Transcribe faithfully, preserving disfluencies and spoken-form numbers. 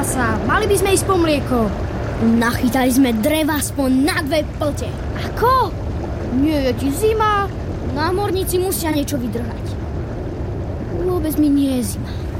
sa. Mali by sme ísť po mlieko. Nachytali sme dreva aspoň na dve plte. Ako? Nie je ti zima. Námorníci musia niečo vydržať. Vôbec mi nie je zima.